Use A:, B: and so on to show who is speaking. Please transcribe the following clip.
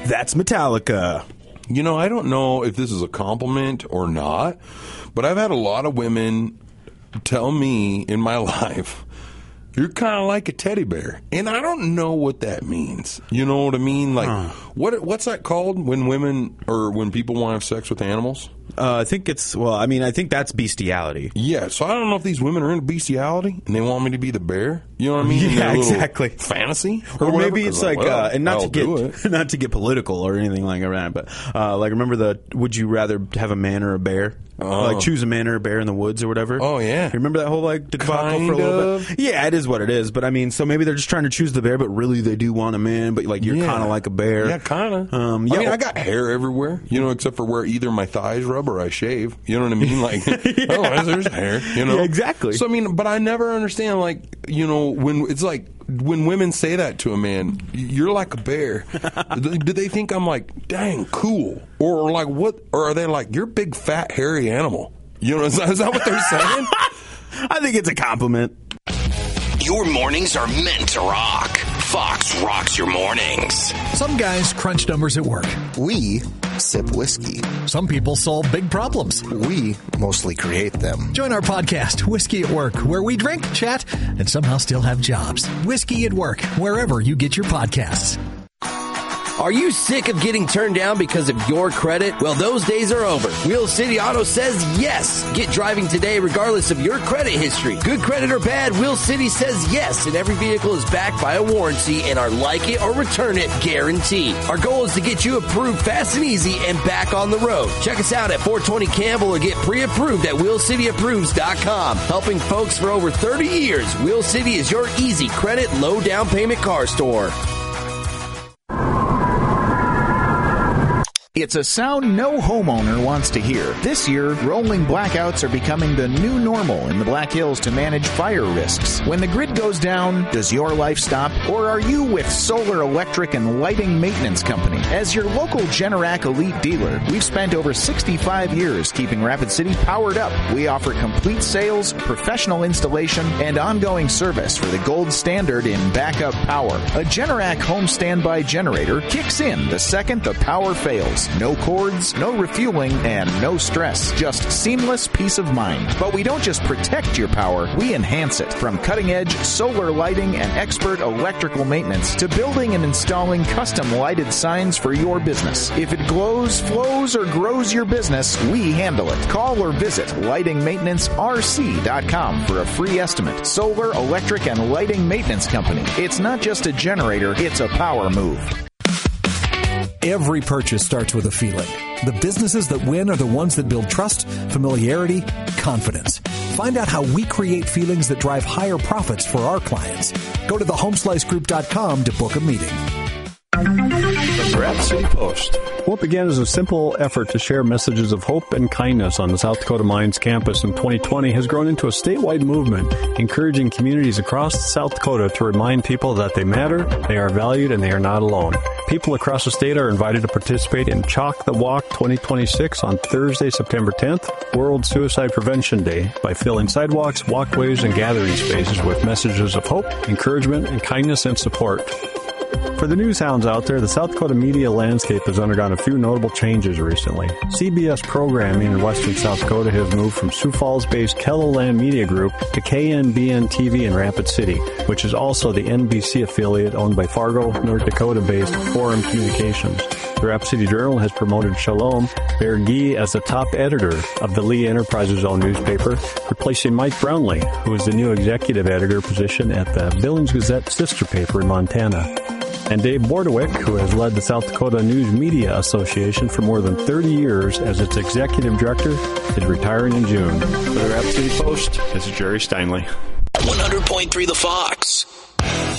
A: That's Metallica.
B: You know, I don't know if this is a compliment or not, but I've had a lot of women tell me in my life, you're kind of like a teddy bear. And I don't know what that means. You know what I mean? Like, what's that called when women or when people want to have sex with animals?
A: I think I think that's bestiality.
B: Yeah, so I don't know if these women are into bestiality and they want me to be the bear. You know what I mean?
A: Yeah, exactly.
B: Fantasy?
A: Or
B: whatever,
A: maybe it's like, and not to get political or anything like that, but like remember would you rather have a man or a bear? Like choose a man or a bear in the woods or whatever.
B: Oh, yeah.
A: You remember that whole debacle for a little bit? Yeah, it is what it is. But I mean, so maybe they're just trying to choose the bear, but really they do want a man, but like you're kind of like a bear.
B: Yeah, kind of. I mean, I got hair everywhere, you know, except for where either my thighs rub or I shave. You know what I mean? Like, otherwise there's hair, you know?
A: Yeah, exactly.
B: So, I mean, but I never understand, like, you know, when it's like, when women say that to a man, you're like a bear. Do they think I'm like, dang, cool? Or like what? Or are they like, you're a big, fat, hairy animal? You know, is that what they're saying?
A: I think it's a compliment.
C: Your mornings are meant to rock. Fox rocks your mornings.
D: Some guys crunch numbers at work.
E: We sip whiskey.
D: Some people solve big problems.
E: We mostly create them.
D: Join our podcast, Whiskey at Work, where we drink, chat, and somehow still have jobs. Whiskey at Work, wherever you get your podcasts.
F: Are you sick of getting turned down because of your credit? Well, those days are over. Wheel City Auto says yes. Get driving today regardless of your credit history. Good credit or bad, Wheel City says yes, and every vehicle is backed by a warranty and our like it or return it guarantee. Our goal is to get you approved fast and easy and back on the road. Check us out at 420 Campbell or get pre-approved at WheelCityApproves.com. Helping folks for over 30 years, Wheel City is your easy credit, low down payment car store.
G: It's a sound no homeowner wants to hear. This year, rolling blackouts are becoming the new normal in the Black Hills to manage fire risks. When the grid goes down, does your life stop? Or are you with Solar Electric and Lighting Maintenance Company? As your local Generac Elite dealer, we've spent over 65 years keeping Rapid City powered up. We offer complete sales, professional installation, and ongoing service for the gold standard in backup power. A Generac home standby generator kicks in the second the power fails. No cords, no refueling, and no stress. Just seamless peace of mind. But we don't just protect your power, we enhance it. From cutting-edge solar lighting and expert electrical maintenance to building and installing custom lighted signs for your business. If it glows, flows, or grows your business, we handle it. Call or visit lightingmaintenancerc.com for a free estimate. Solar, Electric, and Lighting Maintenance Company. It's not just a generator, it's a power move.
D: Every purchase starts with a feeling. The businesses that win are the ones that build trust, familiarity, confidence. Find out how we create feelings that drive higher profits for our clients. Go to thehomeslicegroup.com to book a meeting.
H: The Rapid City Post. What began as a simple effort to share messages of hope and kindness on the South Dakota Mines campus in 2020 has grown into a statewide movement, encouraging communities across South Dakota to remind people that they matter, they are valued, and they are not alone. People across the state are invited to participate in Chalk the Walk 2026 on Thursday, September 10th, World Suicide Prevention Day, by filling sidewalks, walkways, and gathering spaces with messages of hope, encouragement, and kindness and support. For the news hounds out there, the South Dakota media landscape has undergone a few notable changes recently. CBS programming in western South Dakota has moved from Sioux Falls-based KELOLAND Media Group to KNBN TV in Rapid City, which is also the NBC affiliate owned by Fargo, North Dakota-based Forum Communications. The Rapid City Journal has promoted Shalom Bergi as the top editor of the Lee Enterprises owned newspaper, replacing Mike Brownlee, who is the new executive editor position at the Billings Gazette sister paper in Montana. And Dave Bordewick, who has led the South Dakota News Media Association for more than 30 years as its executive director, is retiring in June. For the Rapid City Post, this is Jerry Steinley.
C: 100.3 The Fox.